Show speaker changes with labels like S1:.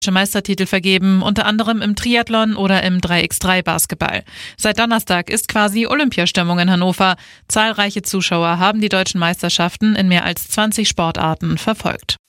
S1: Meistertitel vergeben, unter anderem im Triathlon oder im 3x3 Basketball. Seit Donnerstag ist quasi Olympiastimmung in Hannover. Zahlreiche Zuschauer haben die deutschen Meisterschaften in mehr als 20 Sportarten verfolgt.